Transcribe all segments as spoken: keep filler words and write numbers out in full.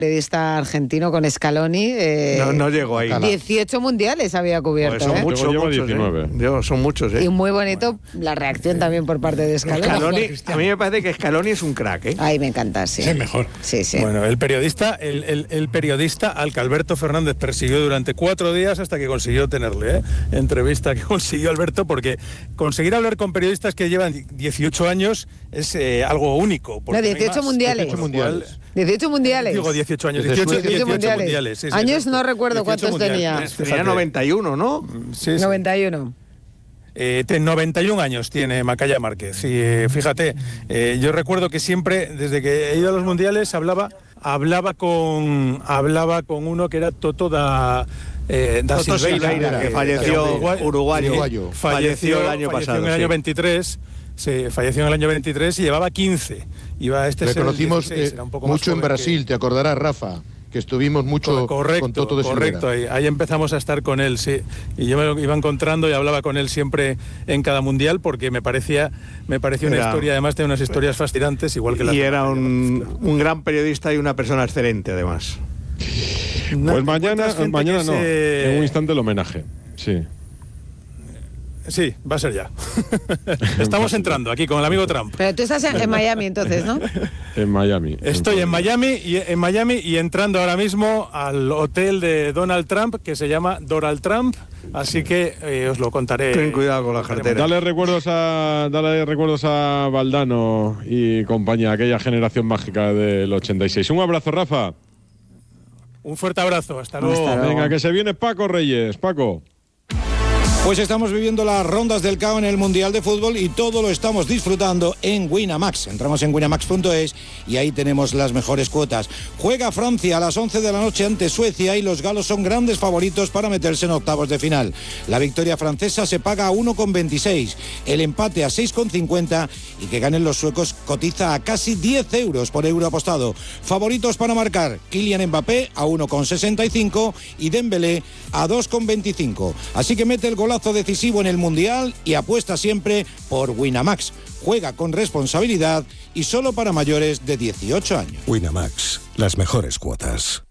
periodista argentino con Scaloni. Eh, no, no llegó ahí. dieciocho mundiales había cubierto. Pues son ¿eh? muchos, lleva muchos, diecinueve. ¿eh? Dios, son muchos, ¿eh? Y muy bonito la reacción también por parte de Scaloni. Scaloni, a mí me parece que Scaloni es un crack, ¿eh? Ay, me encanta, sí. Es el mejor. Sí, sí. Bueno, el periodista, el, el, el periodista al que Alberto Fernández persiguió durante cuatro días hasta que consiguió tenerle, ¿eh? Entrevista que consiguió Alberto, porque conseguir hablar con periodistas que llevan dieciocho años es eh, algo único. No, dieciocho no mundiales. dieciocho mundiales. dieciocho mundiales. Digo dieciocho años, Después, dieciocho, dieciocho dieciocho mundiales. mundiales. Sí, sí, Años sí. no recuerdo dieciocho cuántos mundiales. tenía. Tenía noventa y uno, ¿no? Sí, sí. noventa y uno. Eh, noventa y un años tiene Macaya Márquez. Y eh, fíjate, eh, yo recuerdo que siempre, desde que he ido a los mundiales, hablaba, hablaba con, hablaba con uno que era Toto da. Eh, da Toto Silveira, Silveira, que falleció, Uruguay- uruguayo. Falleció, Falleció el año falleció pasado, en el año sí. veintitrés. Sí, falleció en el año veintitrés y llevaba quince. Iba este Le ser el conocimos dieciséis, eh, era un poco más mucho en joven Brasil, que... te acordarás, Rafa, que estuvimos mucho correcto, con Toto de correcto, ahí, ahí empezamos a estar con él, sí. Y yo me lo iba encontrando y hablaba con él siempre en cada mundial porque me parecía, me parecía una Era- historia, además de unas historias fascinantes, igual que la. Y era un, un gran periodista y una persona excelente, además. No, Pues mañana, encuentras gente mañana que no, se- en un instante el homenaje. Sí. Sí, va a ser ya. Estamos entrando aquí con el amigo Trump. Pero tú estás en, en Miami entonces, ¿no? En Miami. Estoy en Miami y en Miami y entrando ahora mismo al hotel de Donald Trump que se llama Donald Trump, así que eh, os lo contaré. Ten cuidado con la cartera. Dale recuerdos a dale recuerdos a Valdano y compañía, aquella generación mágica del ochenta y seis. Un abrazo, Rafa. Un fuerte abrazo, hasta luego. Hasta luego. Venga, que se viene Paco Reyes. Paco. Pues estamos viviendo las rondas del C A O en el Mundial de Fútbol y todo lo estamos disfrutando en Winamax. Entramos en winamax punto es y ahí tenemos las mejores cuotas. Juega Francia a las once de la noche ante Suecia y los galos son grandes favoritos para meterse en octavos de final. La victoria francesa se paga a uno coma veintiséis, el empate a seis coma cincuenta y que ganen los suecos cotiza a casi diez euros por euro apostado. Favoritos para marcar, Kylian Mbappé a uno coma sesenta y cinco y Dembélé a dos coma veinticinco. Así que mete el golazo decisivo en el Mundial y apuesta siempre por Winamax. Juega con responsabilidad y solo para mayores de dieciocho años. Winamax, las mejores cuotas.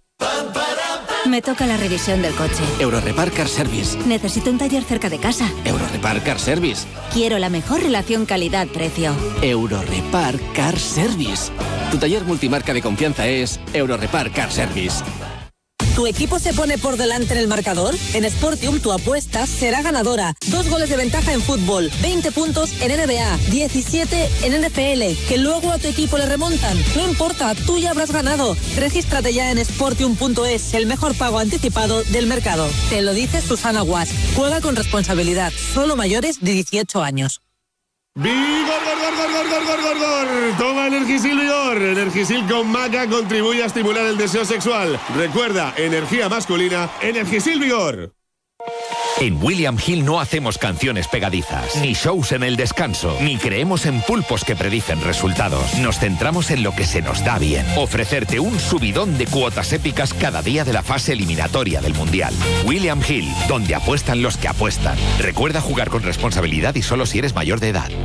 Me toca la revisión del coche. Eurorepar Car Service. Necesito un taller cerca de casa. Eurorepar Car Service. Quiero la mejor relación calidad-precio. Eurorepar Car Service. Tu taller multimarca de confianza es Eurorepar Car Service. ¿Tu equipo se pone por delante en el marcador? En Sportium tu apuesta será ganadora. Dos goles de ventaja en fútbol, veinte puntos en N B A, diecisiete en N F L, que luego a tu equipo le remontan. No importa, tú ya habrás ganado. Regístrate ya en sportium punto es, el mejor pago anticipado del mercado. Te lo dice Susana Guas. Juega con responsabilidad, solo mayores de dieciocho años. ¡Vigor, gor, gor, gor, gor, gor, gor, gor! Toma Energisil Vigor. Energisil con maca contribuye a estimular el deseo sexual. Recuerda, energía masculina, Energisil Vigor. En William Hill no hacemos canciones pegadizas, ni shows en el descanso, ni creemos en pulpos que predicen resultados. Nos centramos en lo que se nos da bien. Ofrecerte un subidón de cuotas épicas cada día de la fase eliminatoria del Mundial. William Hill, donde apuestan los que apuestan. Recuerda jugar con responsabilidad y solo si eres mayor de edad.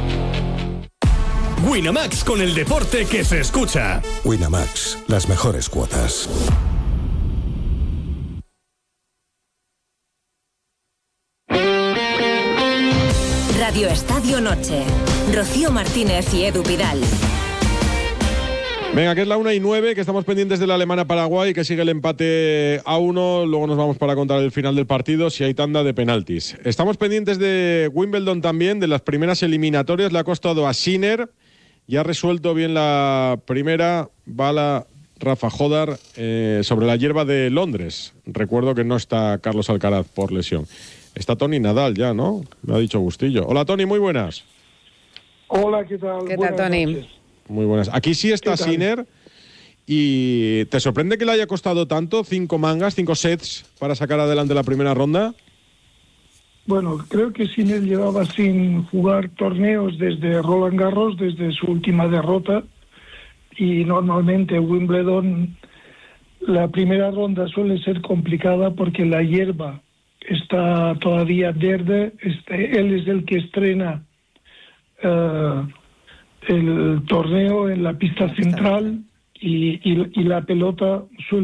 Winamax, con el deporte que se escucha. Winamax, las mejores cuotas. Radio Estadio Noche. Rocío Martínez y Edu Vidal. Venga, que es la una y nueve, que estamos pendientes de la Alemania-Paraguay, que sigue el empate a uno. Luego nos vamos para contar el final del partido, si hay tanda de penaltis. Estamos pendientes de Wimbledon también, de las primeras eliminatorias. Le ha costado a Sinner y ha resuelto bien la primera bala Rafa Jodar eh, sobre la hierba de Londres. Recuerdo que no está Carlos Alcaraz por lesión. Está Tony Nadal ya, ¿no? Me ha dicho Bustillo. Hola, Tony, muy buenas. Hola, ¿qué tal? ¿Qué Buenas tal, Tony? noches. Muy buenas. Aquí sí está Sinner. ¿Y te sorprende que le haya costado tanto? ¿Cinco mangas, cinco sets para sacar adelante la primera ronda? Bueno, creo que Sinner llevaba sin jugar torneos desde Roland Garros, desde su última derrota. Y normalmente Wimbledon, la primera ronda suele ser complicada porque la hierba está todavía verde. Este, él es el que estrena uh, el torneo en la pista central y, y, y la pelota suele